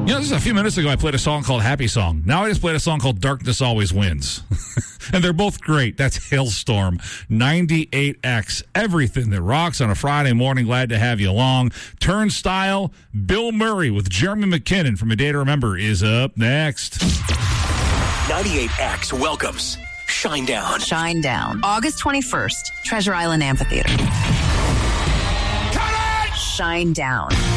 You know, just a few minutes ago, I played a song called Happy Song. Now I just played a song called Darkness Always Wins. And they're both great. That's Hailstorm 98X. Everything that rocks on a Friday morning. Glad to have you along. Turnstile, Bill Murray with Jeremy McKinnon from A Day to Remember is up next. 98X welcomes Shinedown. Shinedown. August 21st, Treasure Island Amphitheater. Shinedown.